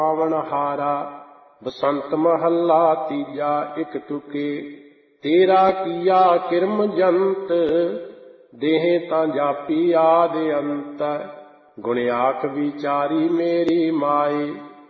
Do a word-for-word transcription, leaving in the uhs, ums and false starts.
ਪਾਵਨ ਹਾਰਾ। ਬਸੰਤ ਮਹੱਲਾ ਤੀਜਾ। ਇਕ ਤੁਕੇ ਤੇਰਾ ਕੀਆ ਕਿਰਮ ਜੰਤ, ਦੇਹ ਤਾਂ ਜਾਪੀ ਆਦਿ ਅੰਤ। ਗੁਣ ਆਖ ਵਿਚਾਰੀ ਮੇਰੀ ਮਾਏ,